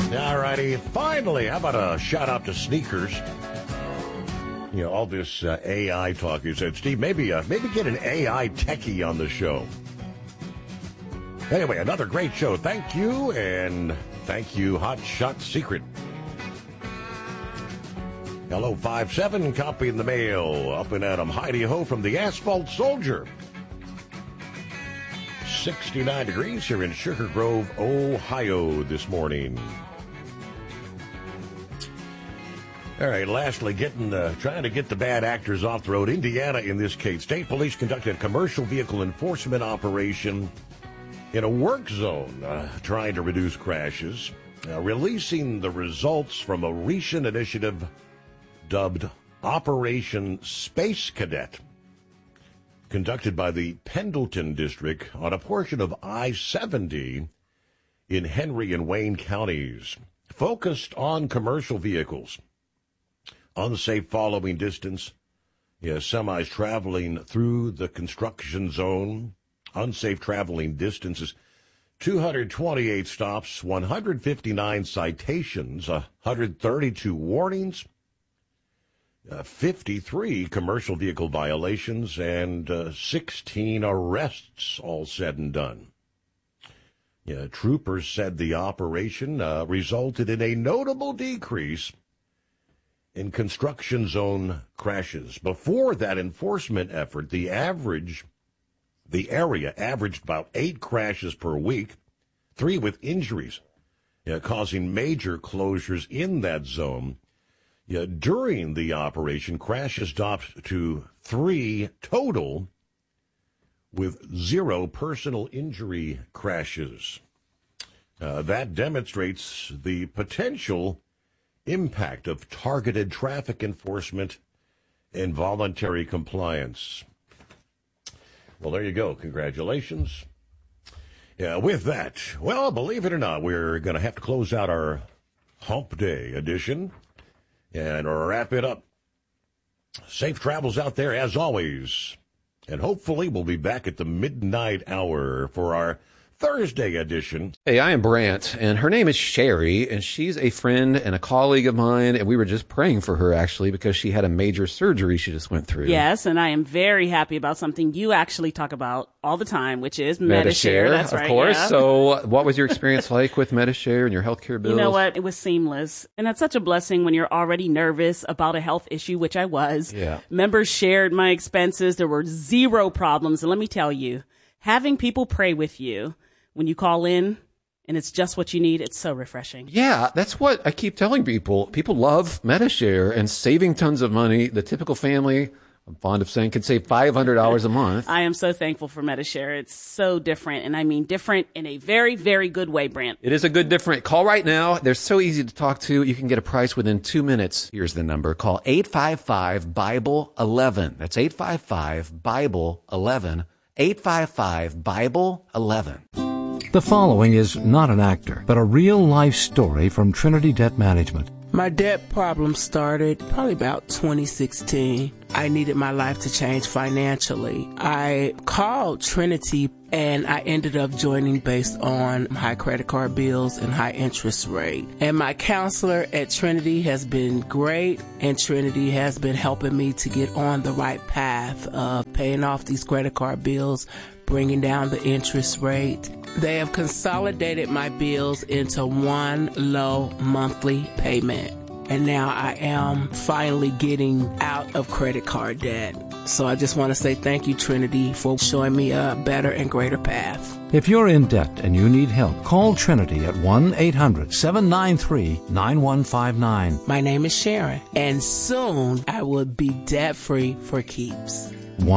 All righty. Finally, how about a shout out to sneakers? You know, all this AI talk. You said, Steve, maybe get an AI techie on the show. Anyway, another great show. Thank you, and thank you, Hot Shot Secret. Hello, 5-7, copy in the mail. Up and at 'em. Heidi-ho from the Asphalt Soldier. 69 degrees here in Sugar Grove, Ohio this morning. All right, lastly, trying to get the bad actors off the road. Indiana, in this case, state police conducted a commercial vehicle enforcement operation in a work zone, trying to reduce crashes, releasing the results from a recent initiative dubbed Operation Space Cadet, conducted by the Pendleton District on a portion of I-70 in Henry and Wayne counties, focused on commercial vehicles, unsafe following distance, semis traveling through the construction zone, unsafe traveling distances, 228 stops, 159 citations, 132 warnings, 53 commercial vehicle violations, and 16 arrests, all said and done. Troopers said the operation resulted in a notable decrease in construction zone crashes. Before that enforcement effort, the area averaged about 8 crashes per week, 3 with injuries, causing major closures in that zone. During the operation, crashes dropped to 3 total, with 0 personal injury crashes. That demonstrates the potential impact of targeted traffic enforcement and voluntary compliance. Well, there you go. Congratulations. With that, well, believe it or not, we're going to have to close out our Hump Day edition and wrap it up. Safe travels out there, as always. And hopefully we'll be back at the midnight hour for our Thursday edition. Hey, I am Brant, and her name is Sherry, and she's a friend and a colleague of mine, and we were just praying for her, actually, because she had a major surgery she just went through. Yes, and I am very happy about something you actually talk about all the time, which is Medi-Share. That's right, of course. Yeah. So what was your experience like with Medi-Share and your healthcare bills? You know what? It was seamless, and that's such a blessing when you're already nervous about a health issue, which I was. Yeah. Members shared my expenses. There were 0 problems, and let me tell you, having people pray with you when you call in and it's just what you need, it's so refreshing. Yeah, that's what I keep telling people. People love Medi-Share and saving tons of money. The typical family, I'm fond of saying, can save $500 a month. I am so thankful for Medi-Share. It's so different, and I mean different in a very, very good way, Brant. It is a good different. Call right now. They're so easy to talk to. You can get a price within 2 minutes. Here's the number. Call 855-BIBLE-11. That's 855-BIBLE-11. 855-BIBLE-11. The following is not an actor, but a real-life story from Trinity Debt Management. My debt problem started probably about 2016. I needed my life to change financially. I called Trinity and I ended up joining based on high credit card bills and high interest rate. And my counselor at Trinity has been great, and Trinity has been helping me to get on the right path of paying off these credit card bills, bringing down the interest rate. They have consolidated my bills into one low monthly payment. And now I am finally getting out of credit card debt. So I just want to say thank you, Trinity, for showing me a better and greater path. If you're in debt and you need help, call Trinity at 1-800-793-9159. My name is Sharon, and soon I will be debt-free for keeps.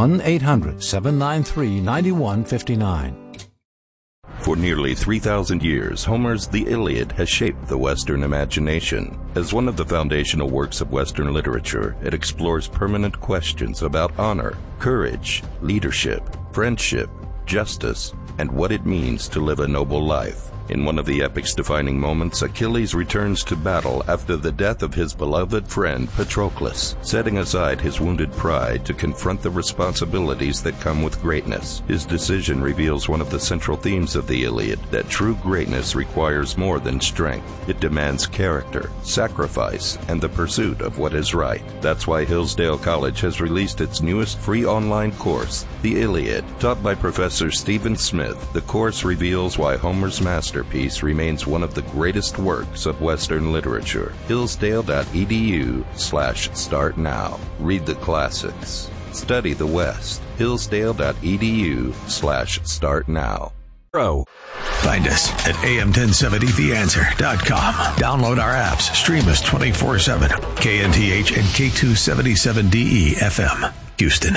1-800-793-9159. For nearly 3,000 years, Homer's The Iliad has shaped the Western imagination. As one of the foundational works of Western literature, it explores permanent questions about honor, courage, leadership, friendship, justice, and what it means to live a noble life. In one of the epic's defining moments, Achilles returns to battle after the death of his beloved friend Patroclus, setting aside his wounded pride to confront the responsibilities that come with greatness. His decision reveals one of the central themes of the Iliad, that true greatness requires more than strength. It demands character, sacrifice, and the pursuit of what is right. That's why Hillsdale College has released its newest free online course, The Iliad. Taught by Professor Stephen Smith, the course reveals why Homer's masterpiece remains one of the greatest works of Western literature. Hillsdale.edu/start now. Read the classics. Study the West. Hillsdale.edu/start now. Find us at am1070theanswer.com. Download our apps. Stream us 24/7. KNTH and K277DE FM, Houston.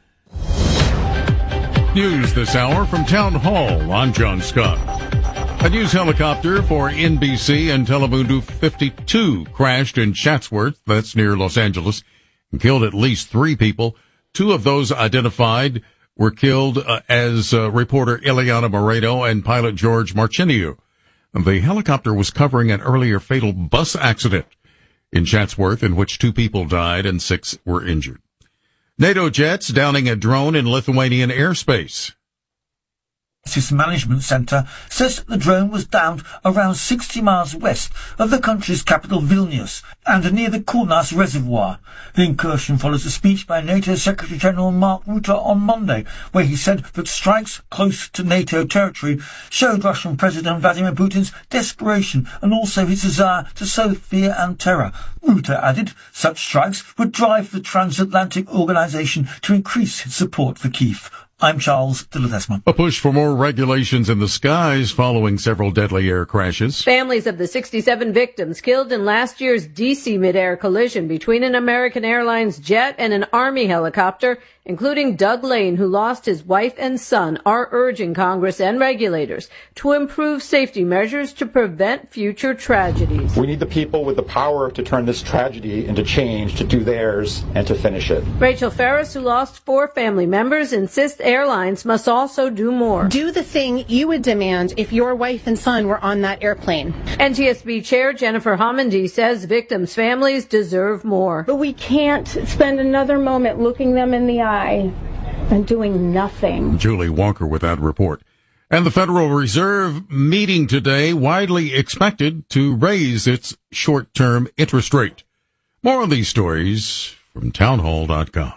News this hour from Town Hall. I'm John Scott. A news helicopter for NBC and Telemundo 52 crashed in Chatsworth, that's near Los Angeles, and killed at least 3 people. 2 of those identified were killed as reporter Ileana Moreno and pilot George Marchinio. The helicopter was covering an earlier fatal bus accident in Chatsworth in which 2 people died and 6 were injured. NATO jets downing a drone in Lithuanian airspace. Crisis Management Center says the drone was downed around 60 miles west of the country's capital Vilnius and near the Kaunas Reservoir. The incursion follows a speech by NATO Secretary-General Mark Rutte on Monday, where he said that strikes close to NATO territory showed Russian President Vladimir Putin's desperation and also his desire to sow fear and terror. Rutte added such strikes would drive the transatlantic organization to increase its support for Kyiv. I'm Charles Dillard-Esmond. A push for more regulations in the skies following several deadly air crashes. Families of the 67 victims killed in last year's D.C. mid-air collision between an American Airlines jet and an Army helicopter, including Doug Lane, who lost his wife and son, are urging Congress and regulators to improve safety measures to prevent future tragedies. We need the people with the power to turn this tragedy into change, to do theirs, and to finish it. Rachel Ferris, who lost 4 family members, insists airlines must also do more. Do the thing you would demand if your wife and son were on that airplane. NTSB Chair Jennifer Homendy says victims' families deserve more. But we can't spend another moment looking them in the eye and doing nothing. Julie Walker with that report. And the Federal Reserve meeting today, widely expected to raise its short-term interest rate. More on these stories from townhall.com.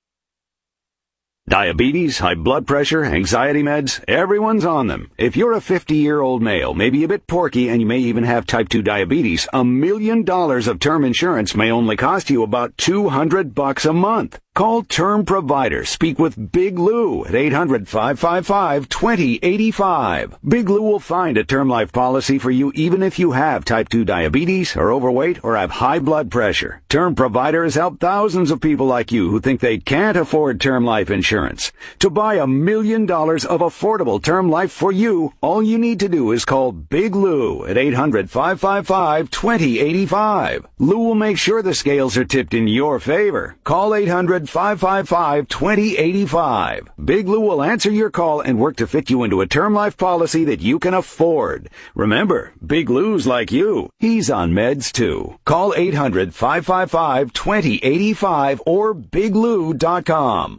Diabetes, high blood pressure, anxiety meds, everyone's on them. If you're a 50-year-old male, maybe a bit porky, and you may even have type 2 diabetes, $1 million of term insurance may only cost you about $200 a month. Call Term Provider. Speak with Big Lou at 800-555-2085. Big Lou will find a term life policy for you even if you have type 2 diabetes, are overweight, or have high blood pressure. Term Provider has helped thousands of people like you who think they can't afford term life insurance. To buy $1 million of affordable term life for you, all you need to do is call Big Lou at 800-555-2085. Lou will make sure the scales are tipped in your favor. Call 800-555-2085. Big Lou will answer your call and work to fit you into a term life policy that you can afford. Remember, Big Lou's like you. He's on meds too. Call 800-555-2085 or biglou.com.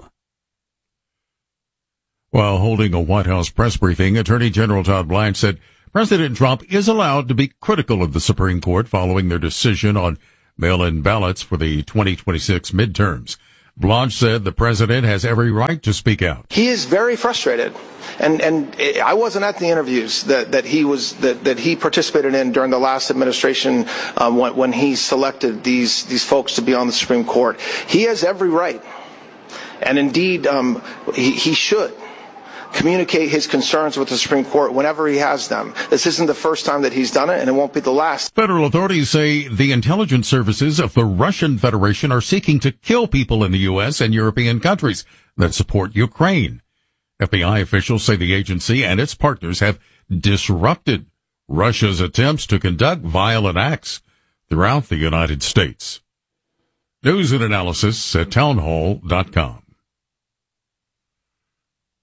While holding a White House press briefing, Attorney General Todd Blanche said President Trump is allowed to be critical of the Supreme Court following their decision on mail-in ballots for the 2026 midterms. Blanche said the president has every right to speak out. He is very frustrated. And I wasn't at the interviews that he participated in during the last administration when he selected these folks to be on the Supreme Court. He has every right. And indeed, he should communicate his concerns with the Supreme Court whenever he has them. This isn't the first time that he's done it, and it won't be the last. Federal authorities say the intelligence services of the Russian Federation are seeking to kill people in the U.S. and European countries that support Ukraine. FBI officials say the agency and its partners have disrupted Russia's attempts to conduct violent acts throughout the United States. News and analysis at townhall.com.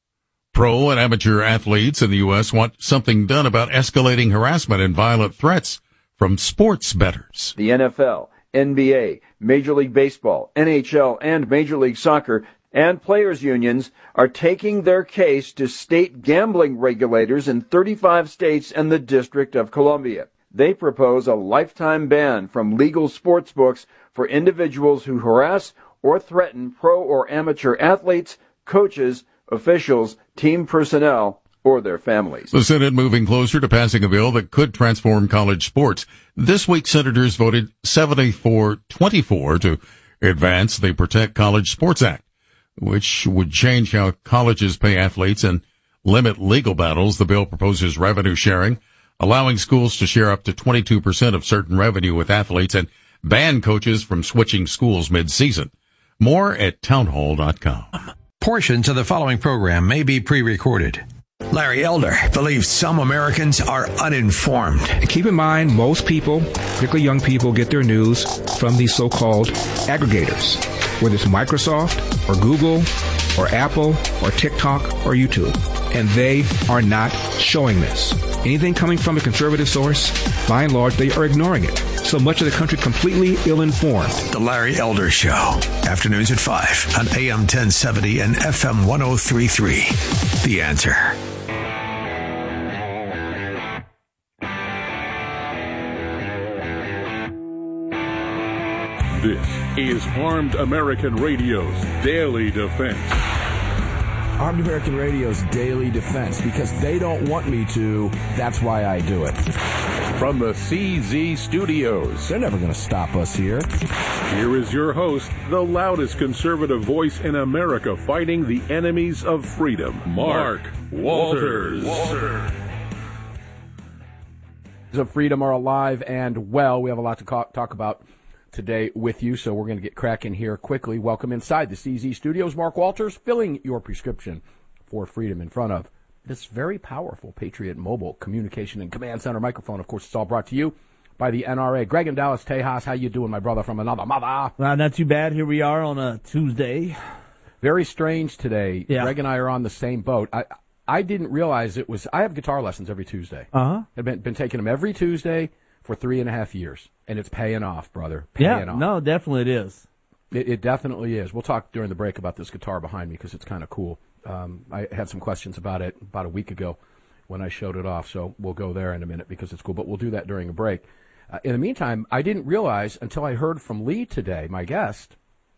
Pro and amateur athletes in the U.S. want something done about escalating harassment and violent threats from sports bettors. The NFL, NBA, Major League Baseball, NHL, and Major League Soccer and players' unions are taking their case to state gambling regulators in 35 states and the District of Columbia. They propose a lifetime ban from legal sports books for individuals who harass or threaten pro or amateur athletes, coaches, officials, team personnel, or their families. The Senate moving closer to passing a bill that could transform college sports. This week, senators voted 74-24 to advance the Protect College Sports Act, which would change how colleges pay athletes and limit legal battles. The bill proposes revenue sharing, allowing schools to share up to 22% of certain revenue with athletes, and ban coaches from switching schools mid-season. More at townhall.com. Portions of the following program may be pre-recorded. Larry Elder believes some Americans are uninformed. Keep in mind, most people, particularly young people, get their news from these so-called aggregators, whether it's Microsoft or Google or Apple or TikTok or YouTube. And they are not showing this. Anything coming from a conservative source, by and large, they are ignoring it. So much of the country completely ill-informed. The Larry Elder Show. Afternoons at 5 on AM 1070 and FM 103.3. The Answer. This is Armed American Radio's Daily Defense. Armed American Radio's Daily Defense, because they don't want me to, that's why I do it. From the CZ Studios. They're never going to stop us here. Here is your host, the loudest conservative voice in America fighting the enemies of freedom, Mark Walters. Of freedom are alive and well. We have a lot to talk about today with you, so we're going to get cracking here quickly. Welcome inside the CZ Studios. Mark Walters, filling your prescription for freedom in front of this very powerful Patriot Mobile Communication and Command Center microphone. Of course, it's all brought to you by the NRA. Greg in Dallas, Tejas, how you doing, my brother from another mother? Well, not too bad. Here we are on a Tuesday. Very strange today. Yeah. Greg and I are on the same boat. I didn't realize it was. I have guitar lessons every Tuesday. I've been taking them every Tuesday for 3.5 years, and it's paying off, brother. Paying off. No, definitely it is. It definitely is. We'll talk during the break about this guitar behind me because it's kind of cool. I had some questions about it about a week ago when I showed it off, so we'll go there in a minute because it's cool, but we'll do that during a break. In the meantime, I didn't realize until I heard from Lee today, my guest,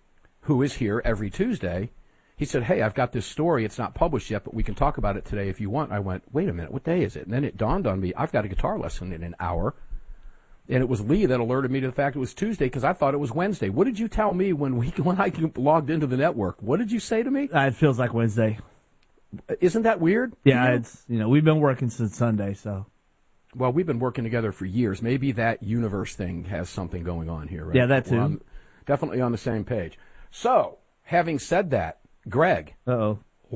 who is here every Tuesday. He said, hey, I've got this story. It's not published yet, but we can talk about it today if you want. I went, wait a minute, what day is it? And then it dawned on me, I've got a guitar lesson in an hour. And it was Lee that alerted me to the fact it was Tuesday because I thought it was Wednesday. What did you tell me when I logged into the network? What did you say to me? It feels like Wednesday. Isn't that weird? Yeah, it's we've been working since Sunday, so. Well, we've been working together for years. Maybe that universe thing has something going on here, right? Yeah, that too. I'm definitely on the same page. So, having said that, Greg. Uh-oh.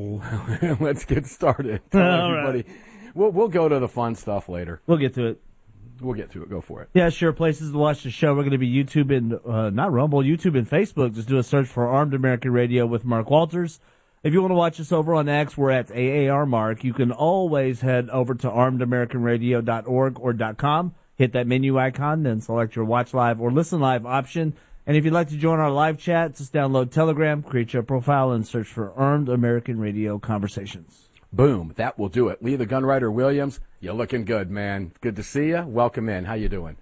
Let's get started. All everybody. Right. We'll go to the fun stuff later. We'll get to it. We'll get to it. Go for it. Yeah, sure. Places to watch the show. We're going to be YouTube and, not Rumble, YouTube and Facebook. Just do a search for Armed American Radio with Mark Walters. If you want to watch us over on X, we're at AAR Mark. You can always head over to armedamericanradio.org or .com. Hit that menu icon, then select your watch live or listen live option. And if you'd like to join our live chat, just download Telegram, create your profile, and search for Armed American Radio Conversations. Boom. That will do it. Lee the Gunwriter Williams, you're looking good, man. Good to see you. Welcome in. How you doing?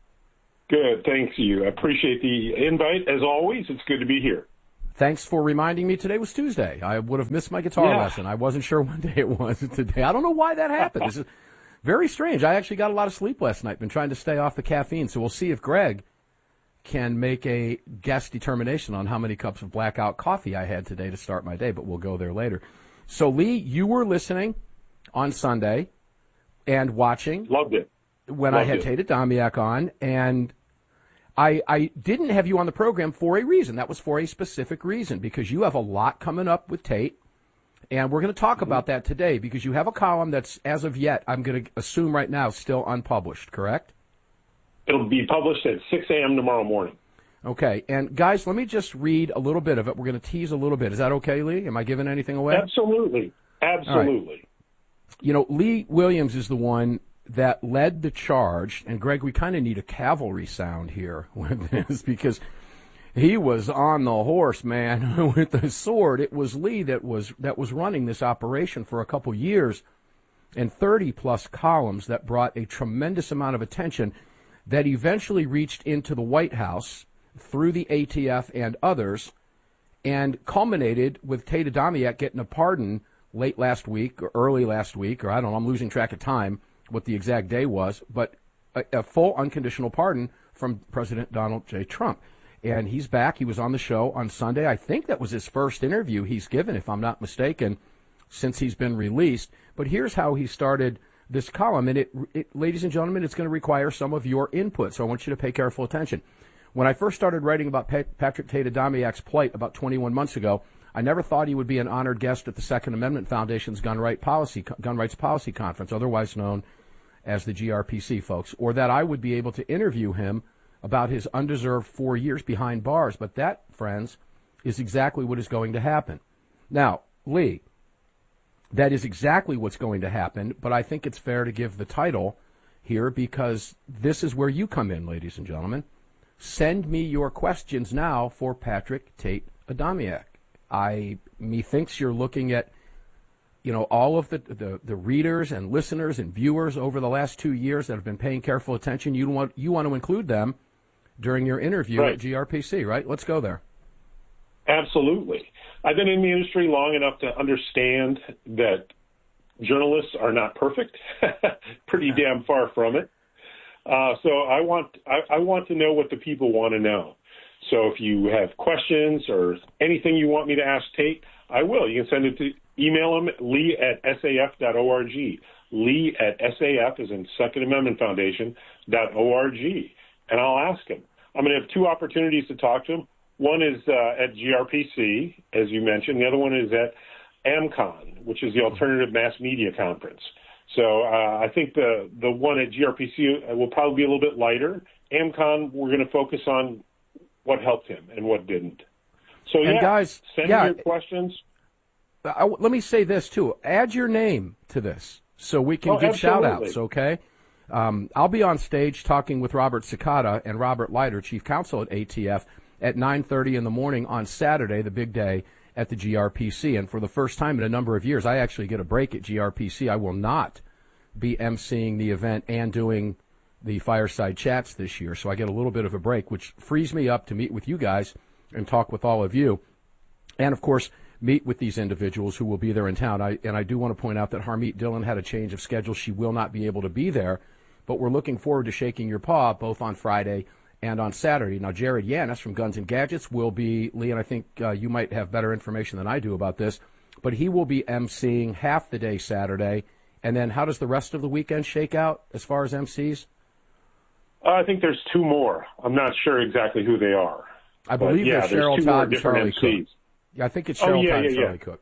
Good. Thanks you. I appreciate the invite. As always, it's good to be here. Thanks for reminding me today was Tuesday. I would have missed my guitar lesson. I wasn't sure what day it was today. I don't know why that happened. This is very strange. I actually got a lot of sleep last night. Been trying to stay off the caffeine. So we'll see if Greg can make a guess determination on how many cups of blackout coffee I had today to start my day, but we'll go there later. So, Lee, you were listening on Sunday and watching. Loved it. When I had Tate Adamiak on, and I didn't have you on the program for a reason. That was for a specific reason, because you have a lot coming up with Tate, and we're going to talk about that today, because you have a column that's, as of yet, I'm going to assume right now, still unpublished, correct? It'll be published at 6 a.m. tomorrow morning. Okay, and guys, let me just read a little bit of it. We're going to tease a little bit. Is that okay, Lee? Am I giving anything away? Absolutely. Absolutely. Right. You know, Lee Williams is the one that led the charge, and Greg, we kind of need a cavalry sound here with this because he was on the horse, man, with the sword. It was Lee that was running this operation for a couple years, and 30-plus columns that brought a tremendous amount of attention that eventually reached into the White House through the ATF and others, and culminated with Tate Adamiak getting a pardon late last week or early last week, or I don't know, I'm losing track of time, what the exact day was, but a full unconditional pardon from President Donald J. Trump. And he's back. He was on the show on Sunday. I think that was his first interview he's given, if I'm not mistaken, since he's been released. But here's how he started this column. And it ladies and gentlemen, it's going to require some of your input, so I want you to pay careful attention. When I first started writing about Patrick Tate Adamiak's plight about 21 months ago, I never thought he would be an honored guest at the Second Amendment Foundation's Gun Rights Policy Conference, otherwise known as the GRPC, folks, or that I would be able to interview him about his undeserved 4 years behind bars. But that, friends, is exactly what is going to happen. Now, Lee, that is exactly what's going to happen, but I think it's fair to give the title here because this is where you come in, ladies and gentlemen. Send me your questions now for Patrick Tate Adamiak. Methinks you're looking at, you know, all of the readers and listeners and viewers over the last 2 years that have been paying careful attention. You want to include them during your interview at GRPC, right? Let's go there. Absolutely. I've been in the industry long enough to understand that journalists are not perfect, pretty damn far from it. So I want to know what the people want to know. So if you have questions or anything you want me to ask Tate, I will. You can send it to email him, lee@saf.org. Lee@SAF, as in Second Amendment Foundation.org. And I'll ask him. I'm going to have two opportunities to talk to him. One is at GRPC, as you mentioned. The other one is at AMCON, which is the Alternative Mass Media Conference. So I think the one at GRPC will probably be a little bit lighter. AMCON, we're going to focus on what helped him and what didn't. So, and guys, send me your questions. Let me say this, too. Add your name to this so we can give shout-outs, okay? I'll be on stage talking with Robert Cicada and Robert Leiter, Chief Counsel at ATF, at 9:30 in the morning on Saturday, the big day, at the GRPC. And for the first time in a number of years, I actually get a break at GRPC. I will not be emceeing the event and doing the fireside chats this year, so I get a little bit of a break, which frees me up to meet with you guys and talk with all of you. And, of course, meet with these individuals who will be there in town. I do want to point out that Harmeet Dillon had a change of schedule. She will not be able to be there, but we're looking forward to shaking your paw both on Friday and on Saturday. Now, Jared Yanis from Guns and Gadgets will be, Lee, and I think you might have better information than I do about this, but he will be emceeing half the day Saturday. And then how does the rest of the weekend shake out as far as MCs? I think there's two more. I'm not sure exactly who they are. I believe there's Cheryl Todd and Charlie Cook. Yeah, I think it's Cheryl Todd and Charlie Cook.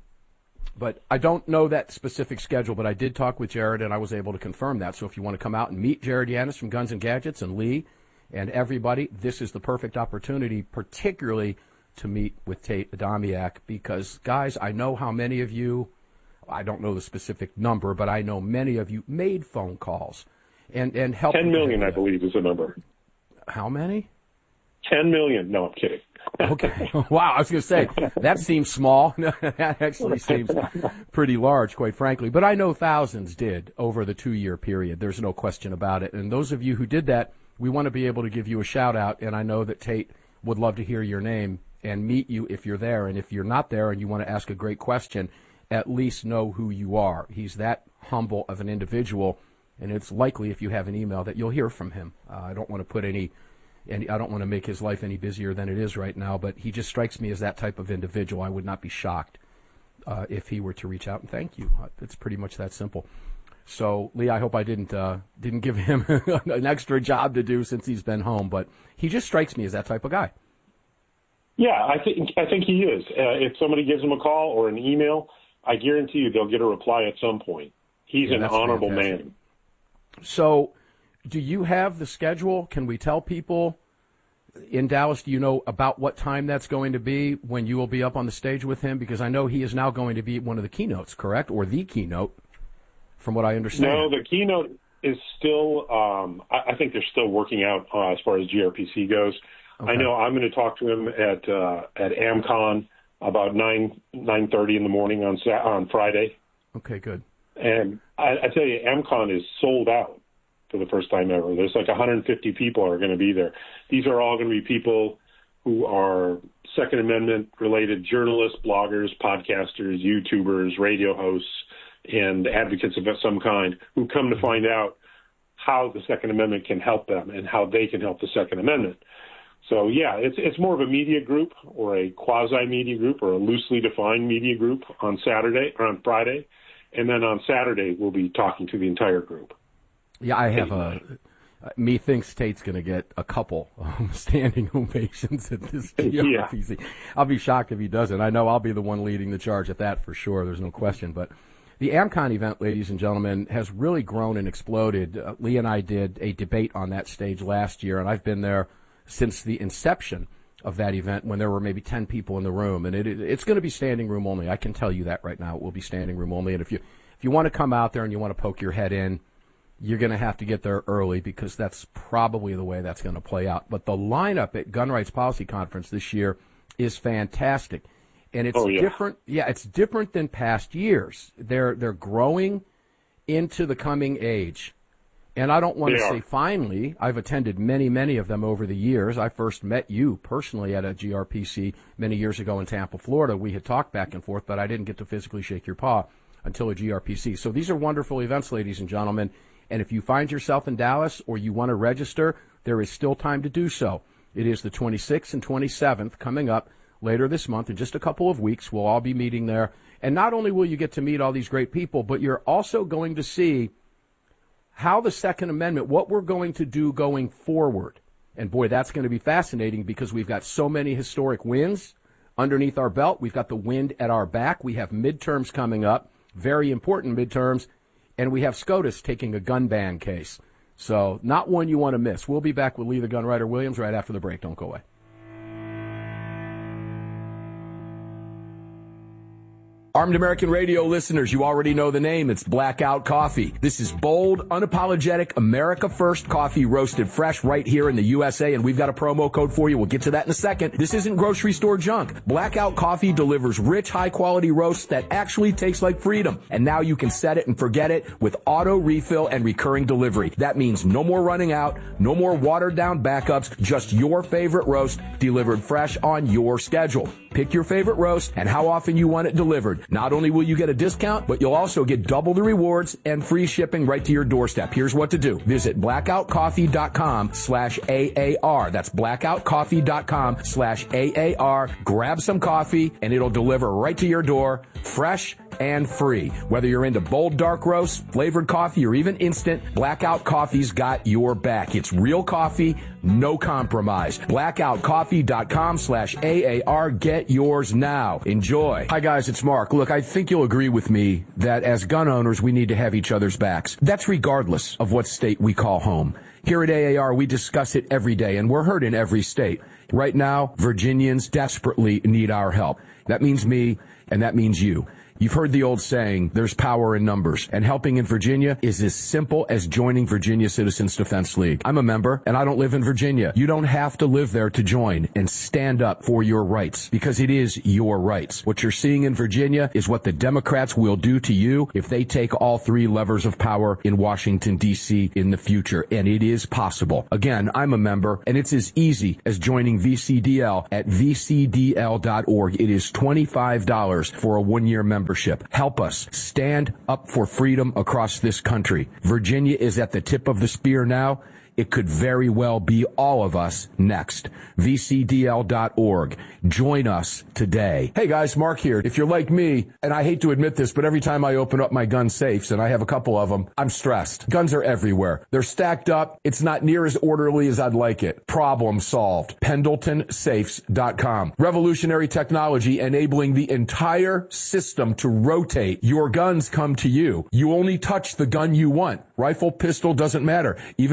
But I don't know that specific schedule, but I did talk with Jared, and I was able to confirm that. So if you want to come out and meet Jared Yanis from Guns and Gadgets and Lee and everybody, this is the perfect opportunity, particularly to meet with Tate Adamiak, because, guys, I know how many of you, I don't know the specific number, but I know many of you made phone calls and helped. 10 million, I believe, is the number. How many? 10 million. No, I'm kidding. Okay. Wow, I was going to say, that seems small. That actually seems pretty large, quite frankly. But I know thousands did over the 2-year period. There's no question about it. And those of you who did that, we want to be able to give you a shout-out, and I know that Tate would love to hear your name and meet you if you're there. And if you're not there and you want to ask a great question, at least know who you are. He's that humble of an individual, and it's likely if you have an email that you'll hear from him. I don't want to put and I don't want to make his life any busier than it is right now, but he just strikes me as that type of individual. I would not be shocked if he were to reach out and thank you. It's pretty much that simple. So, Lee, I hope I didn't give him an extra job to do since he's been home, but he just strikes me as that type of guy. Yeah, I think he is. If somebody gives him a call or an email, I guarantee you they'll get a reply at some point. He's an honorable man. So, do you have the schedule? Can we tell people, in Dallas, do you know about what time that's going to be when you will be up on the stage with him? Because I know he is now going to be one of the keynotes, correct? Or the keynote, from what I understand. No, the keynote is still, I think they're still working out as far as GRPC goes. Okay. I know I'm going to talk to him at AmCon about 9:30 in the morning on Friday. Okay, good. And I tell you, AmCon is sold out for the first time ever. There's like 150 people are going to be there. These are all going to be people who are Second Amendment-related journalists, bloggers, podcasters, YouTubers, radio hosts, and advocates of some kind who come to find out how the Second Amendment can help them and how they can help the Second Amendment. So, yeah, it's more of a media group or a quasi-media group or a loosely defined media group on Saturday or on Friday. And then on Saturday, we'll be talking to the entire group. Yeah, I have methinks Tate's going to get a couple standing ovations at this GRPC. Yeah. I'll be shocked if he doesn't. I know I'll be the one leading the charge at that for sure. There's no question. But the AmCon event, ladies and gentlemen, has really grown and exploded. Lee and I did a debate on that stage last year, and I've been there since the inception of that event when there were maybe 10 people in the room. And it's going to be standing room only. I can tell you that right now. It will be standing room only. And if you want to come out there and you want to poke your head in, you're going to have to get there early because that's probably the way that's going to play out. But the lineup at Gun Rights Policy Conference this year is fantastic. And it's different. Yeah, it's different than past years. They're growing into the coming age. And I don't want to say finally. I've attended many, many of them over the years. I first met you personally at a GRPC many years ago in Tampa, Florida. We had talked back and forth, but I didn't get to physically shake your paw until a GRPC. So these are wonderful events, ladies and gentlemen. And if you find yourself in Dallas or you want to register, there is still time to do so. It is the 26th and 27th coming up later this month. In just a couple of weeks, we'll all be meeting there. And not only will you get to meet all these great people, but you're also going to see how the Second Amendment, what we're going to do going forward. And boy, that's going to be fascinating because we've got so many historic wins underneath our belt. We've got the wind at our back. We have midterms coming up, very important midterms. And we have SCOTUS taking a gun ban case. So not one you want to miss. We'll be back with Lee the Gun Writer Williams right after the break. Don't go away. Armed American Radio listeners, you already know the name. It's Blackout Coffee. This is bold, unapologetic, America First coffee roasted fresh right here in the USA, and we've got a promo code for you. We'll get to that in a second. This isn't grocery store junk. Blackout Coffee delivers rich, high-quality roasts that actually taste like freedom. And now you can set it and forget it with auto refill and recurring delivery. That means no more running out, no more watered-down backups, just your favorite roast delivered fresh on your schedule. Pick your favorite roast and how often you want it delivered. Not only will you get a discount, but you'll also get double the rewards and free shipping right to your doorstep. Here's what to do. Visit blackoutcoffee.com/AAR. That's blackoutcoffee.com/AAR. Grab some coffee and it'll deliver right to your door, fresh and free. Whether you're into bold dark roasts, flavored coffee, or even instant, Blackout Coffee's got your back. It's real coffee, no compromise. blackoutcoffee.com/AAR. Get yours now. Enjoy. Hi guys, it's Mark. Look, I think you'll agree with me that as gun owners, we need to have each other's backs. That's regardless of what state we call home. Here at AAR, we discuss it every day, and we're heard in every state. Right now, Virginians desperately need our help. That means me, and that means you. You've heard the old saying, there's power in numbers, and helping in Virginia is as simple as joining Virginia Citizens Defense League. I'm a member, and I don't live in Virginia. You don't have to live there to join and stand up for your rights, because it is your rights. What you're seeing in Virginia is what the Democrats will do to you if they take all three levers of power in Washington, D.C. in the future, and it is possible. Again, I'm a member, and it's as easy as joining VCDL at vcdl.org. It is $25 for a one-year membership. Help us stand up for freedom across this country. Virginia is at the tip of the spear now. It could very well be all of us next. VCDL.org. Join us today. Hey guys, Mark here. If you're like me, and I hate to admit this, but every time I open up my gun safes, and I have a couple of them, I'm stressed. Guns are everywhere. They're stacked up. It's not near as orderly as I'd like it. Problem solved. PendletonSafes.com. Revolutionary technology enabling the entire system to rotate. Your guns come to you. You only touch the gun you want. Rifle, pistol, doesn't matter. Even if it's valuable,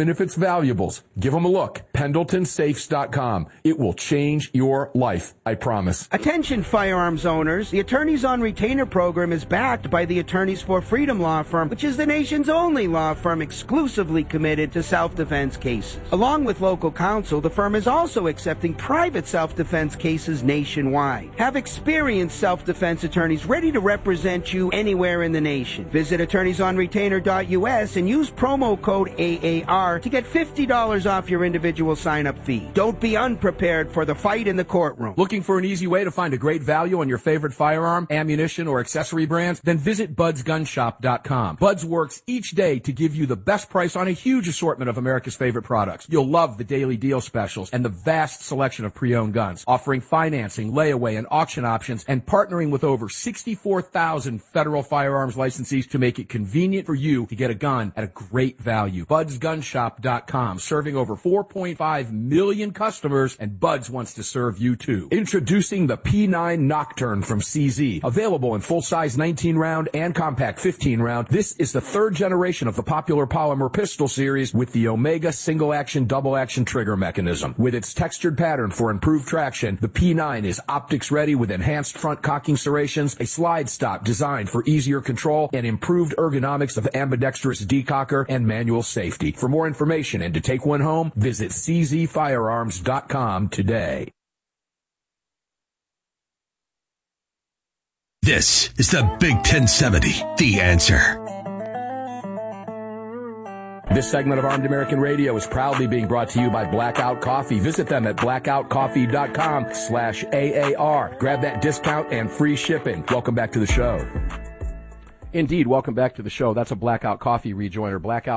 valuables. Give them a look. PendletonSafes.com. It will change your life, I promise. Attention firearms owners. The Attorneys on Retainer program is backed by the Attorneys for Freedom law firm, which is the nation's only law firm exclusively committed to self-defense cases. Along with local counsel, the firm is also accepting private self-defense cases nationwide. Have experienced self-defense attorneys ready to represent you anywhere in the nation. Visit attorneysonretainer.us and use promo code AAR to get $50 off your individual sign-up fee. Don't be unprepared for the fight in the courtroom. Looking for an easy way to find a great value on your favorite firearm, ammunition, or accessory brands? Then visit BudsGunShop.com. Buds works each day to give you the best price on a huge assortment of America's favorite products. You'll love the daily deal specials and the vast selection of pre-owned guns, offering financing, layaway, and auction options, and partnering with over 64,000 federal firearms licensees to make it convenient for you to get a gun at a great value. BudsGunShop.com, serving over 4.5 million customers, and Buds wants to serve you too. Introducing the P9 Nocturne from CZ, available in full-size 19-round and compact 15-round. This is the third generation of the popular polymer pistol series with the Omega single-action, double-action trigger mechanism. With its textured pattern for improved traction, the P9 is optics-ready with enhanced front cocking serrations, a slide stop designed for easier control, and improved ergonomics of ambidextrous decocker and manual safety. For more information and to take one home, visit czfirearms.com today. This is the Big 1070, The Answer. This segment of Armed American Radio is proudly being brought to you by Blackout Coffee. Visit them at blackoutcoffee.com/AAR. Grab that discount and free shipping. Welcome back to the show. Indeed, welcome back to the show. That's a Blackout Coffee rejoiner,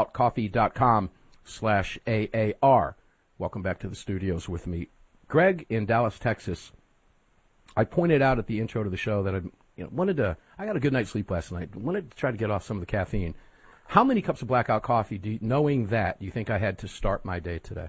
blackoutcoffee.com/AAR. Welcome back to the studios with me. Greg in Dallas, Texas. I pointed out at the intro to the show that I got a good night's sleep last night. Wanted to try to get off some of the caffeine. How many cups of Blackout Coffee, knowing that, do you think I had to start my day today?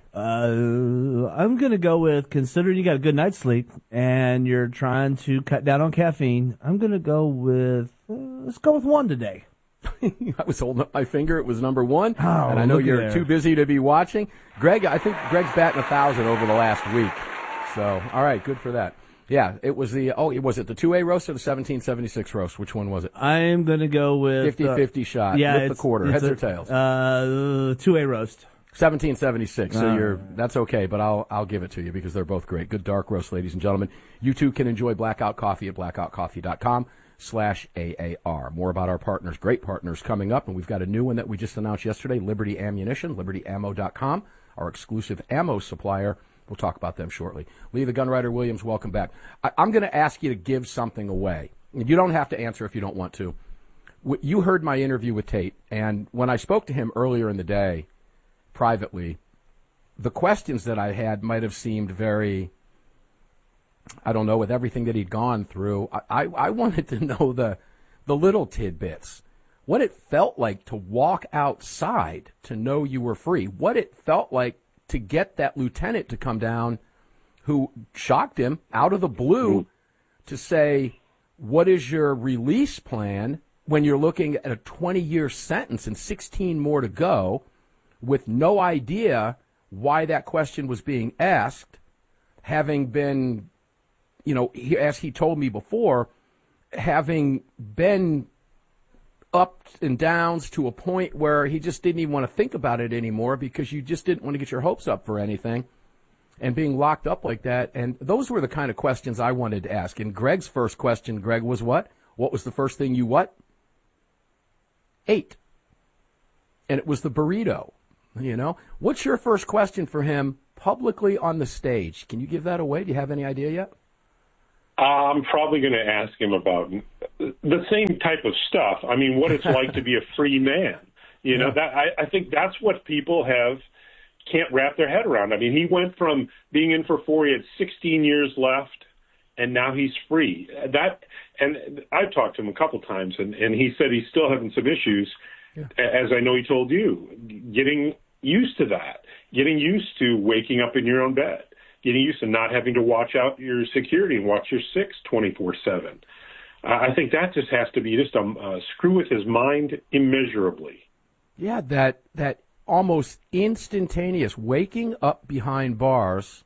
I'm going to go with, considering you got a good night's sleep and you're trying to cut down on caffeine, I'm going to go with, let's go with one today. I was holding up my finger. It was number one. Oh, and I know you're too busy to be watching. Greg, I think Greg's batting 1,000 over the last week. So, all right, good for that. Yeah, it was was it the 2A roast or the 1776 roast? Which one was it? I'm going to go with 50-50 shot. Yeah, with the quarter. Heads or tails? 2A roast. 1776. So that's okay, but I'll give it to you because they're both great. Good dark roast, ladies and gentlemen. You too can enjoy Blackout Coffee at blackoutcoffee.com/AAR. More about our partners, great partners, coming up, and we've got a new one that we just announced yesterday, Liberty Ammunition, libertyammo.com, our exclusive ammo supplier. We'll talk about them shortly. Lee the Gunwriter Williams, welcome back. I'm going to ask you to give something away. You don't have to answer if you don't want to. You heard my interview with Tate, and when I spoke to him earlier in the day, privately, the questions that I had might have seemed very, I don't know, with everything that he'd gone through. I wanted to know the little tidbits. What it felt like to walk outside to know you were free. What it felt like to get that lieutenant to come down who shocked him out of the blue to say, what is your release plan when you're looking at a 20-year sentence and 16 more to go, with no idea why that question was being asked, having been, as he told me before, having been ups and downs to a point where he just didn't even want to think about it anymore because you just didn't want to get your hopes up for anything, and being locked up like that. And those were the kind of questions I wanted to ask. And Greg's first question, Greg, was what? What was the first thing you ate? And it was the burrito, What's your first question for him publicly on the stage? Can you give that away? Do you have any idea yet? I'm probably going to ask him about the same type of stuff. I mean, what it's like to be a free man. I think that's what people can't wrap their head around. I mean, he went from being in for 4, he had 16 years left, and now he's free. And I've talked to him a couple times, and he said he's still having some issues, as I know he told you, getting used to that, getting used to waking up in your own bed, getting used to not having to watch out your security and watch your 6 24/7. I think that just has to be just a screw with his mind immeasurably. Yeah, that almost instantaneous waking up behind bars,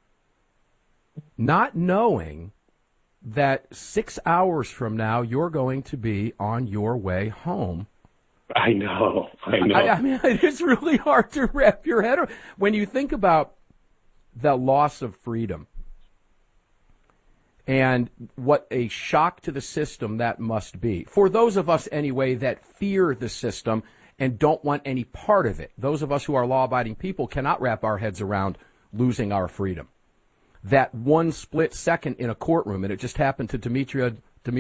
not knowing that 6 hours from now you're going to be on your way home. I know. I mean, it's really hard to wrap your head around. When you think about the loss of freedom and what a shock to the system that must be, for those of us anyway that fear the system and don't want any part of it. Those of us who are law-abiding people cannot wrap our heads around losing our freedom. That one split second in a courtroom, and it just happened to Demetrio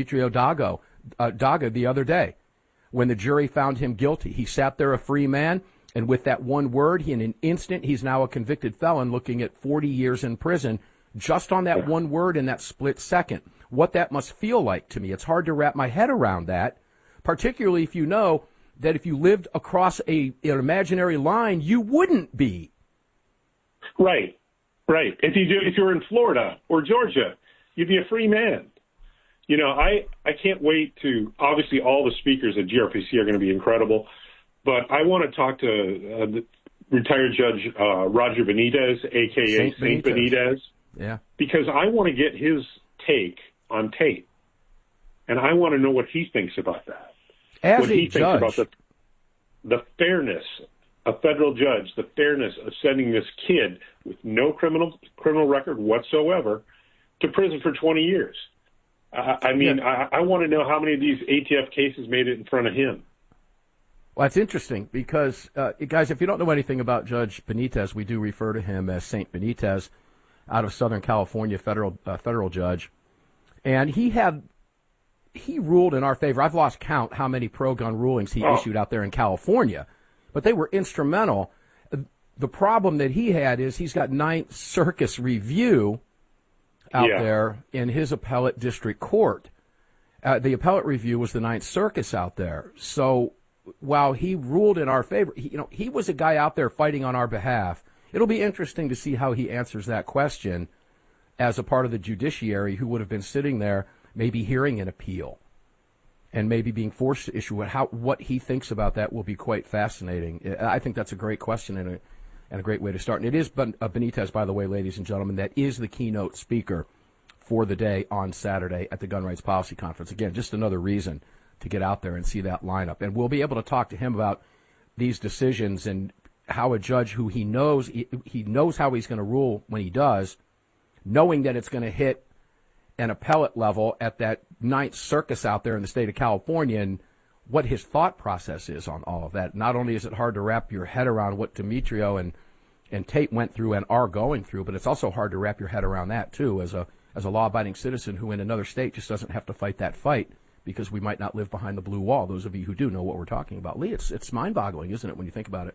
Daga the other day, when the jury found him guilty. He sat there a free man, and with that one word, in an instant, he's now a convicted felon looking at 40 years in prison just on that one word in that split second. What that must feel like to me, it's hard to wrap my head around that, particularly if you know that if you lived across an imaginary line, you wouldn't be. Right. If you're in Florida or Georgia, you'd be a free man. You know, I can't wait to, obviously all the speakers at GRPC are going to be incredible, but I want to talk to the retired Judge Roger Benitez, a.k.a. Saint Benitez. Yeah. Because I want to get his take on tape, and I want to know what he thinks about that. What he thinks about the fairness, a federal judge, the fairness of sending this kid with no criminal record whatsoever to prison for 20 years. I want to know how many of these ATF cases made it in front of him. Well, it's interesting because, guys, if you don't know anything about Judge Benitez, we do refer to him as Saint Benitez, out of Southern California, federal judge. And he ruled in our favor. I've lost count how many pro-gun rulings he issued out there in California, but they were instrumental. The problem that he had is he's got Ninth Circuit review out there in his appellate district court. The appellate review was the Ninth Circuit out there. So while he ruled in our favor, he was a guy out there fighting on our behalf. It'll be interesting to see how he answers that question as a part of the judiciary who would have been sitting there maybe hearing an appeal and maybe being forced to issue it. What he thinks about that will be quite fascinating. I think that's a great question and a great way to start. And it is Benitez, by the way, ladies and gentlemen, that is the keynote speaker for the day on Saturday at the Gun Rights Policy Conference. Again, just another reason to get out there and see that lineup. And we'll be able to talk to him about these decisions and how a judge who he knows how he's going to rule when he does, knowing that it's going to hit an appellate level at that Ninth Circuit out there in the state of California, and what his thought process is on all of that. Not only is it hard to wrap your head around what Demetrio and Tate went through and are going through, but it's also hard to wrap your head around that too as a law-abiding citizen who in another state just doesn't have to fight that fight because we might not live behind the blue wall. Those of you who do know what we're talking about. Lee, it's mind-boggling, isn't it, when you think about it?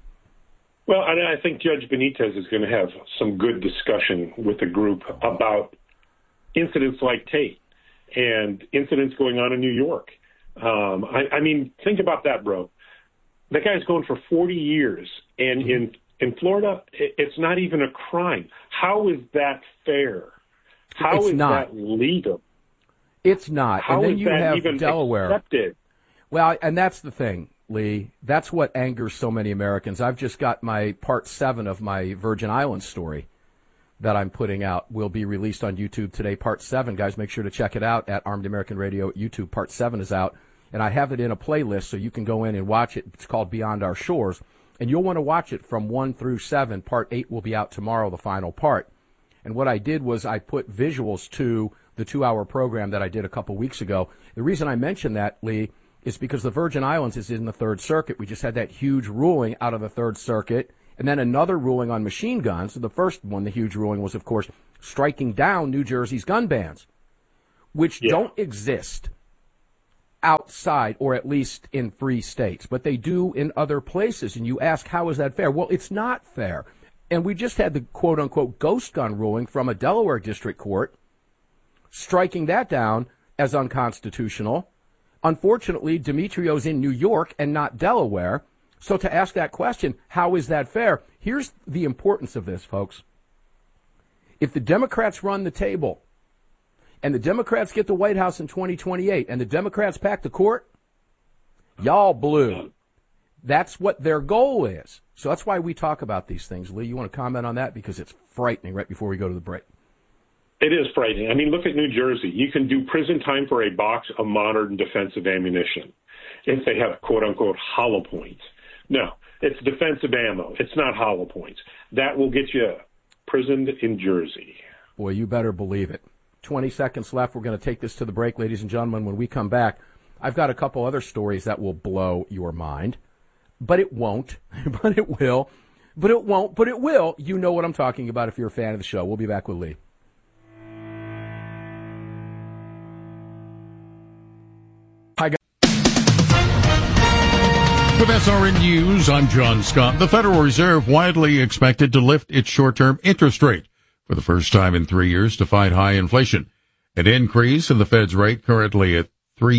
Well, I think Judge Benitez is going to have some good discussion with the group about incidents like Tate and incidents going on in New York. I mean, think about that, bro. That guy's going for 40 years, and in Florida, it's not even a crime. How is that fair? How is that legal? It's not. How and then is you that have even Delaware. accepted? Well, and that's the thing, Lee. That's what angers so many Americans. I've just got my part 7 of my Virgin Islands story that I'm putting out will be released on YouTube today. Part 7, guys, make sure to check it out at Armed American Radio YouTube. Part 7 is out, and I have it in a playlist so you can go in and watch it. It's called Beyond Our Shores, and you'll want to watch it from 1 through 7. Part 8 will be out tomorrow, the final part. And what I did was I put visuals to the 2-hour program that I did a couple weeks ago. The reason I mentioned that, Lee, is because the Virgin Islands is in the Third Circuit. We just had that huge ruling out of the Third Circuit, and then another ruling on machine guns. The first one, the huge ruling, was, of course, striking down New Jersey's gun bans, which don't exist outside, or at least in free states, but they do in other places. And you ask, how is that fair? Well, it's not fair. And we just had the quote-unquote ghost gun ruling from a Delaware district court, striking that down as unconstitutional. Unfortunately, Demetrio's in New York and not Delaware. So to ask that question, how is that fair? Here's the importance of this, folks. If the Democrats run the table and the Democrats get the White House in 2028 and the Democrats pack the court, y'all blew. That's what their goal is. So that's why we talk about these things. Lee, you want to comment on that? Because it's frightening right before we go to the break. It is frightening. I mean, look at New Jersey. You can do prison time for a box of modern defensive ammunition if they have quote-unquote hollow points. No, it's defensive ammo. It's not hollow points. That will get you prisoned in Jersey. Boy, you better believe it. 20 seconds left. We're going to take this to the break, ladies and gentlemen. When we come back, I've got a couple other stories that will blow your mind. But it won't. But it will. But it won't. But it will. You know what I'm talking about if you're a fan of the show. We'll be back with Lee. Hi, guys. With SRN News, I'm John Scott. The Federal Reserve widely expected to lift its short-term interest rate for the first time in 3 years to fight high inflation. An increase in the Fed's rate, currently at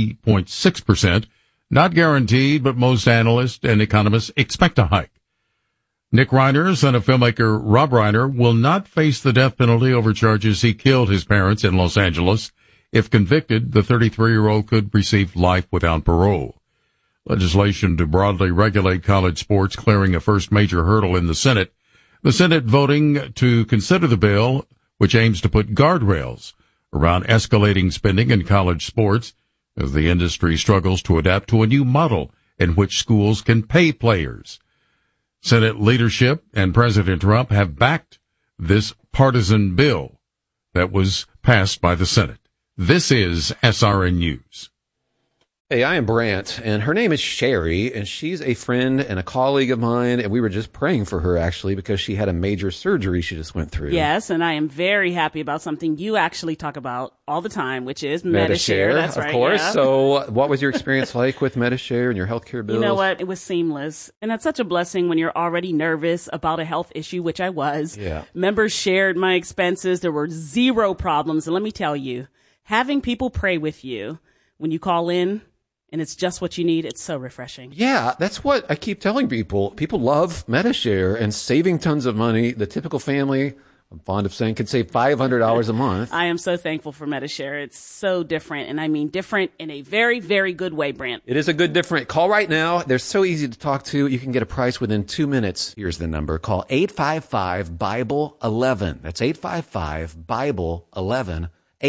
3.6%, not guaranteed, but most analysts and economists expect a hike. Nick Reiner, son of filmmaker Rob Reiner, will not face the death penalty over charges he killed his parents in Los Angeles. If convicted, the 33-year-old could receive life without parole. Legislation to broadly regulate college sports clearing a first major hurdle in the Senate. The Senate voting to consider the bill, which aims to put guardrails around escalating spending in college sports as the industry struggles to adapt to a new model in which schools can pay players. Senate leadership and President Trump have backed this partisan bill that was passed by the Senate. This is SRN News. Hey, I am Brant, and her name is Sherry, and she's a friend and a colleague of mine, and we were just praying for her, actually, because she had a major surgery she just went through. Yes, and I am very happy about something you actually talk about all the time, which is Medi-Share. That's right, of course. Yeah. So what was your experience like with Medi-Share and your healthcare bills? You know what? It was seamless, and that's such a blessing when you're already nervous about a health issue, which I was. Yeah. Members shared my expenses. There were zero problems, and let me tell you, having people pray with you when you call in, and it's just what you need, it's so refreshing. Yeah, that's what I keep telling people. People love Medi-Share and saving tons of money. The typical family, I'm fond of saying, can save $500 a month. I am so thankful for Medi-Share. It's so different, and I mean different in a very, very good way, Brant. It is a good different. Call right now. They're so easy to talk to. You can get a price within 2 minutes. Here's the number. Call 855-BIBLE-11. That's 855-BIBLE-11.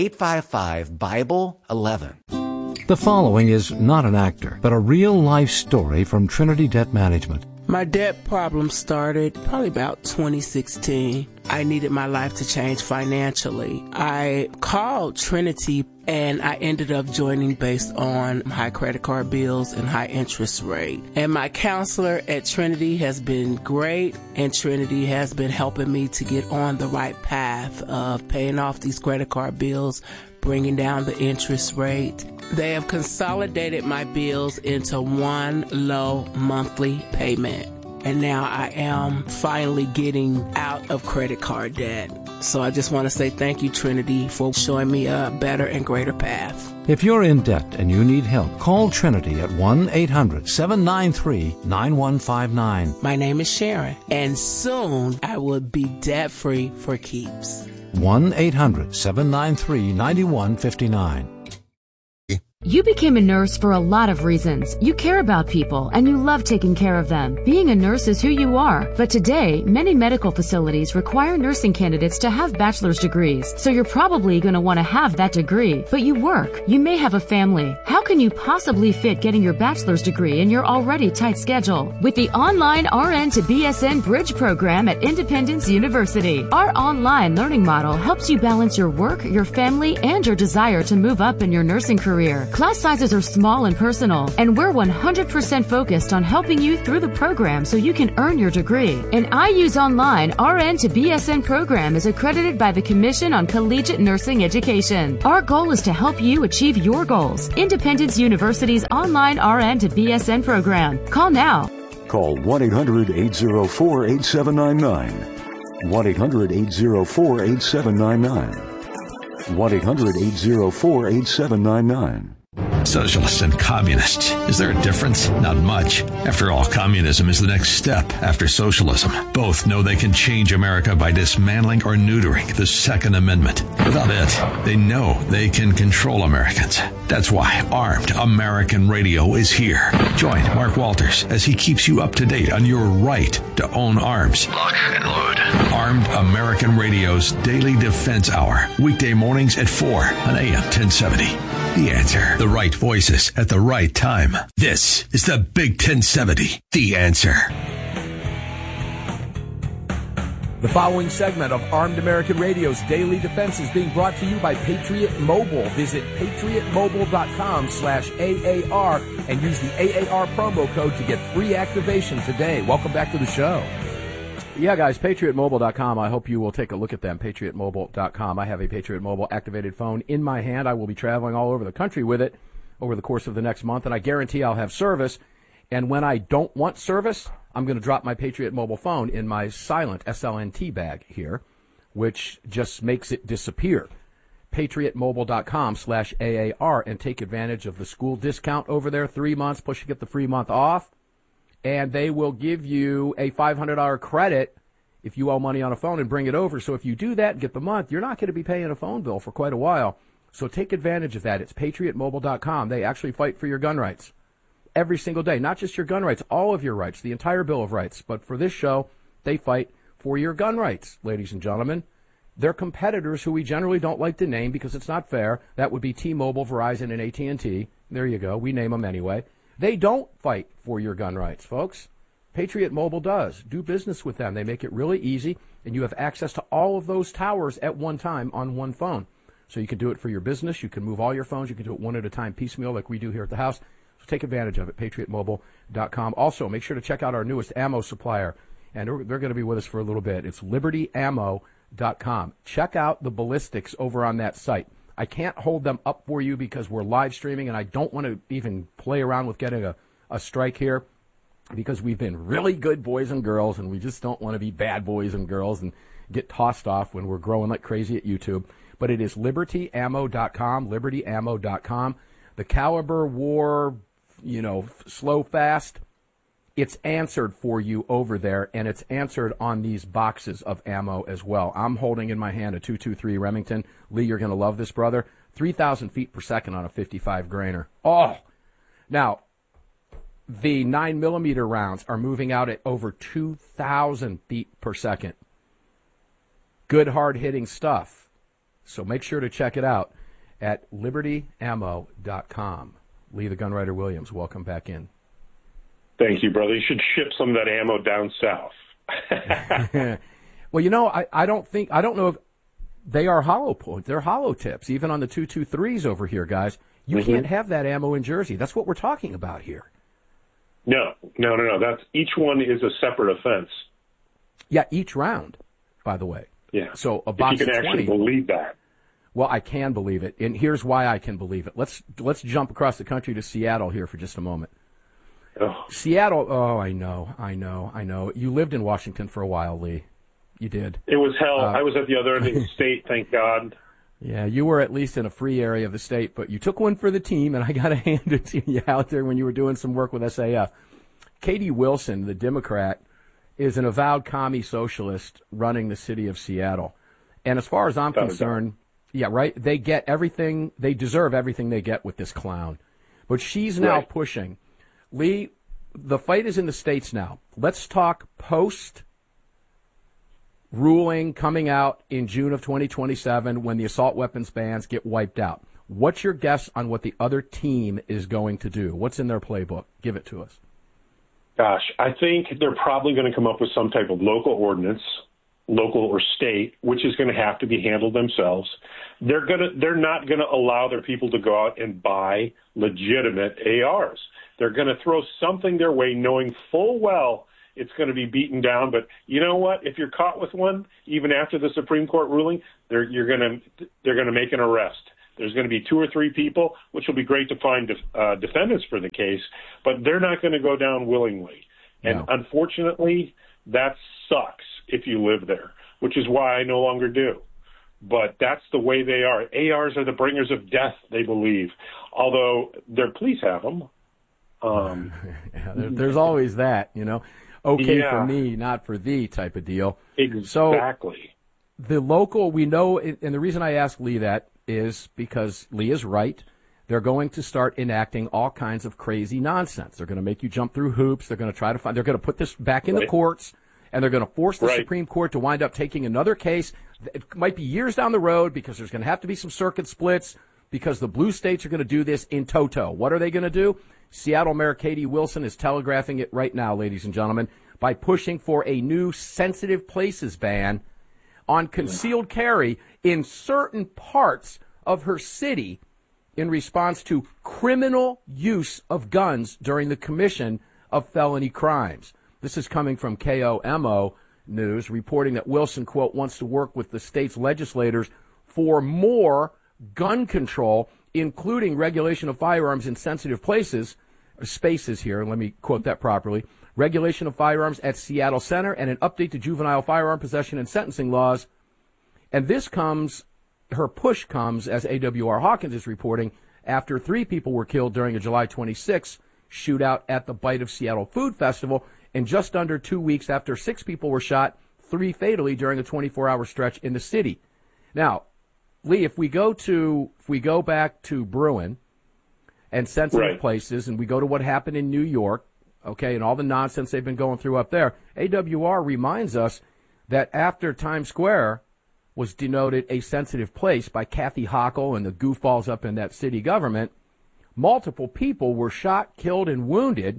855-BIBLE-11. The following is not an actor, but a real-life story from Trinity Debt Management. My debt problem started probably about 2016. I needed my life to change financially. I called Trinity and I ended up joining based on high credit card bills and high interest rate. And my counselor at Trinity has been great, and Trinity has been helping me to get on the right path of paying off these credit card bills, bringing down the interest rate. They have consolidated my bills into one low monthly payment. And now I am finally getting out of credit card debt. So I just want to say thank you, Trinity, for showing me a better and greater path. If you're in debt and you need help, call Trinity at 1-800-793-9159. My name is Sharon, and soon I will be debt-free for keeps. 1-800-793-9159. You became a nurse for a lot of reasons. You care about people and you love taking care of them. Being a nurse is who you are. But today, many medical facilities require nursing candidates to have bachelor's degrees. So you're probably going to want to have that degree. But you work. You may have a family. How can you possibly fit getting your bachelor's degree in your already tight schedule? With the online RN to BSN Bridge program at Independence University, our online learning model helps you balance your work, your family, and your desire to move up in your nursing career. Class sizes are small and personal, and we're 100% focused on helping you through the program so you can earn your degree. An IU's online RN to BSN program is accredited by the Commission on Collegiate Nursing Education. Our goal is to help you achieve your goals. Independence University's online RN to BSN program. Call now. Call 1-800-804-8799. 1-800-804-8799. 1-800-804-8799. Socialists and communists. Is there a difference? Not much. After all, communism is the next step after socialism. Both know they can change America by dismantling or neutering the Second Amendment. Without it, they know they can control Americans. That's why Armed American Radio is here. Join Mark Walters as he keeps you up to date on your right to own arms. Lock and load. Armed American Radio's Daily Defense Hour. Weekday mornings at 4 on AM 1070. The Answer. The right voices at the right time. This is the Big 1070. The Answer. The following segment of Armed American Radio's Daily Defense is being brought to you by Patriot Mobile. Visit patriotmobile.com/AAR and use the AAR promo code to get free activation today. Welcome back to the show. Yeah, guys, patriotmobile.com. I hope you will take a look at them, patriotmobile.com. I have a Patriot Mobile activated phone in my hand. I will be traveling all over the country with it over the course of the next month, and I guarantee I'll have service. And when I don't want service, I'm going to drop my Patriot Mobile phone in my silent SLNT bag here, which just makes it disappear. patriotmobile.com/AAR and take advantage of the school discount over there, 3 months, plus you get the free month off. And they will give you a $500 credit if you owe money on a phone and bring it over. So if you do that and get the month, you're not going to be paying a phone bill for quite a while. So take advantage of that. It's patriotmobile.com. They actually fight for your gun rights every single day. Not just your gun rights, all of your rights, the entire Bill of Rights. But for this show, they fight for your gun rights, ladies and gentlemen. They're competitors who we generally don't like to name because it's not fair. That would be T-Mobile, Verizon, and AT&T. There you go. We name them anyway. They don't fight for your gun rights, folks. Patriot Mobile does. Do business with them. They make it really easy, and you have access to all of those towers at one time on one phone. So you can do it for your business. You can move all your phones. You can do it one at a time, piecemeal, like we do here at the house. So take advantage of it, patriotmobile.com. Also, make sure to check out our newest ammo supplier, and they're going to be with us for a little bit. It's libertyammo.com. Check out the ballistics over on that site. I can't hold them up for you because we're live streaming, and I don't want to even play around with getting a strike here because we've been really good boys and girls, and we just don't want to be bad boys and girls and get tossed off when we're growing like crazy at YouTube. But it is libertyammo.com, libertyammo.com. The Caliber War, slow, fast, it's answered for you over there, and it's answered on these boxes of ammo as well. I'm holding in my hand a 223 Remington. Lee, you're going to love this, brother. 3,000 feet per second on a 55 grainer. Oh! Now, the 9mm rounds are moving out at over 2,000 feet per second. Good, hard-hitting stuff. So make sure to check it out at libertyammo.com. Lee the Gunwriter Williams, welcome back in. Thank you, brother. You should ship some of that ammo down south. Well, I don't know if they are hollow points. They're hollow tips, even on the 223s over here, guys. You can't have that ammo in Jersey. That's what we're talking about here. No. That's each one is a separate offense. Yeah, each round, by the way. Yeah. So a box if you can of 20. actually believe that. Well, I can believe it, and here's why I can believe it. Let's jump across the country to Seattle here for just a moment. Oh. Seattle, I know. You lived in Washington for a while, Lee. You did. It was hell. I was at the other end of the state, thank God. Yeah, you were at least in a free area of the state, but you took one for the team, and I got to hand it to you out there when you were doing some work with SAF. Katie Wilson, the Democrat, is an avowed commie socialist running the city of Seattle. And as far as I'm concerned, yeah, right, they get everything, they deserve everything they get with this clown. But she's now pushing. Lee, the fight is in the states now. Let's talk post-ruling coming out in June of 2027 when the assault weapons bans get wiped out. What's your guess on what the other team is going to do? What's in their playbook? Give it to us. Gosh, I think they're probably going to come up with some type of local ordinance, local or state, which is going to have to be handled themselves. They're not going to allow their people to go out and buy legitimate ARs. They're going to throw something their way, knowing full well it's going to be beaten down. But you know what? If you're caught with one, even after the Supreme Court ruling, they're going to make an arrest. There's going to be 2 or 3 people, which will be great to find defendants for the case, but they're not going to go down willingly. And unfortunately, that sucks if you live there, which is why I no longer do. but that's the way they are. ARs are the bringers of death, they believe, although their police have them. There's always that, Okay Yeah. for me, not for thee type of deal. Exactly. So the local, we know, and the reason I ask Lee that is because Lee is right. They're going to start enacting all kinds of crazy nonsense. They're going to make you jump through hoops. They're going to try to they're going to put this back in the courts, and they're going to force the Supreme Court to wind up taking another case. It might be years down the road because there's going to have to be some circuit splits because the blue states are going to do this in toto. What are they going to do? Seattle Mayor Katie Wilson is telegraphing it right now, ladies and gentlemen, by pushing for a new sensitive places ban on concealed carry in certain parts of her city in response to criminal use of guns during the commission of felony crimes. This is coming from KOMO News, reporting that Wilson, quote, wants to work with the state's legislators for more gun control, including regulation of firearms in sensitive spaces here, let me quote that properly, regulation of firearms at Seattle Center, and an update to juvenile firearm possession and sentencing laws. And her push comes, as AWR Hawkins is reporting, after 3 people were killed during a July 26th shootout at the Bite of Seattle Food Festival, and just under 2 weeks after 6 people were shot, 3 fatally during a 24-hour stretch in the city. Now, Lee, if we go back to Bruin and sensitive places, and we go to what happened in New York, okay, and all the nonsense they've been going through up there, AWR reminds us that after Times Square was denoted a sensitive place by Kathy Hochul and the goofballs up in that city government, multiple people were shot, killed, and wounded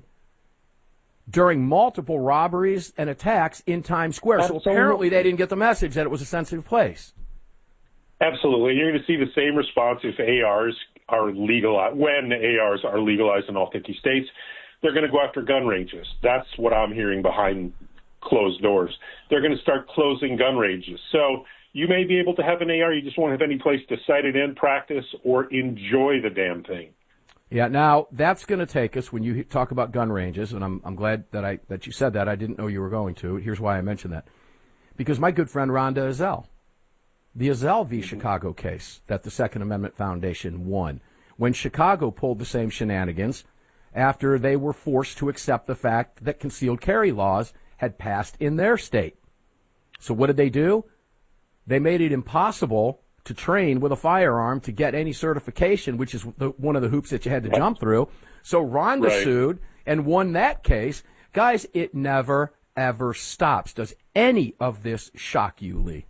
during multiple robberies and attacks in Times Square. Absolutely. So apparently they didn't get the message that it was a sensitive place. Absolutely. You're going to see the same response if ARs are legalized. When ARs are legalized in all 50 states, they're going to go after gun ranges. That's what I'm hearing behind closed doors. They're going to start closing gun ranges. So you may be able to have an AR, you just won't have any place to sight it in, practice, or enjoy the damn thing. Yeah, now that's going to take us, when you talk about gun ranges, and I'm glad that you said that. I didn't know you were going to. Here's why I mentioned that. Because my good friend Rhonda Ezell, the Ezell v. Chicago case that the Second Amendment Foundation won, when Chicago pulled the same shenanigans after they were forced to accept the fact that concealed carry laws had passed in their state. So what did they do? They made it impossible to train with a firearm to get any certification, which is one of the hoops that you had to jump through. So Rhonda sued and won that case. Guys, it never, ever stops. Does any of this shock you, Lee?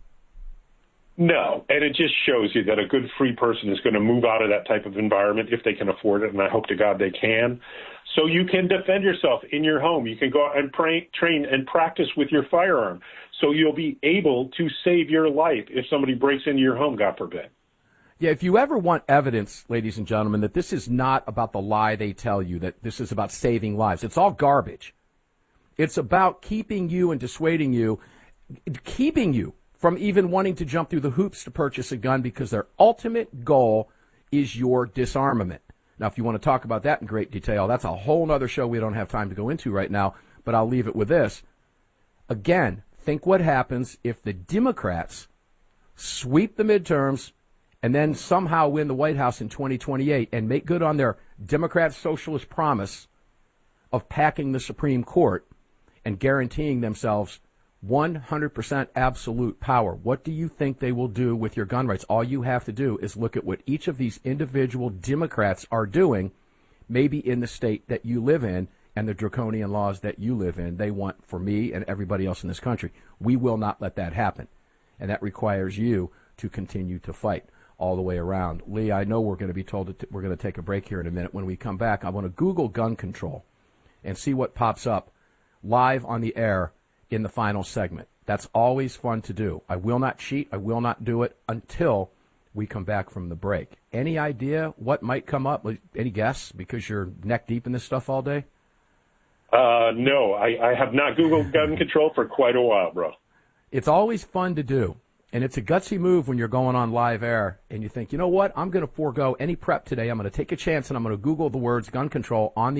No, and it just shows you that a good free person is going to move out of that type of environment if they can afford it, and I hope to God they can. So you can defend yourself in your home. You can go out and train and practice with your firearm. So you'll be able to save your life if somebody breaks into your home, God forbid. Yeah, if you ever want evidence, ladies and gentlemen, that this is not about the lie they tell you, that this is about saving lives, it's all garbage. It's about keeping you and dissuading you, keeping you from even wanting to jump through the hoops to purchase a gun because their ultimate goal is your disarmament. Now, if you want to talk about that in great detail, that's a whole other show we don't have time to go into right now, but I'll leave it with this. Again, think what happens if the Democrats sweep the midterms and then somehow win the White House in 2028 and make good on their Democrat socialist promise of packing the Supreme Court and guaranteeing themselves 100% absolute power. What do you think they will do with your gun rights? All you have to do is look at what each of these individual Democrats are doing, maybe in the state that you live in and the draconian laws that you live in. They want for me and everybody else in this country. We will not let that happen. And that requires you to continue to fight all the way around. Lee, I know we're going to be told that we're going to take a break here in a minute. When we come back, I want to Google gun control and see what pops up live on the air in the final segment. That's always fun to do. I will not cheat. I will not do it until we come back from the break. Any idea what might come up? Any guess? Because you're neck deep in this stuff all day? No, I have not Googled gun control for quite a while, bro. It's always fun to do. And it's a gutsy move when you're going on live air and you think, you know what? I'm going to forego any prep today. I'm going to take a chance and I'm going to Google the words gun control on the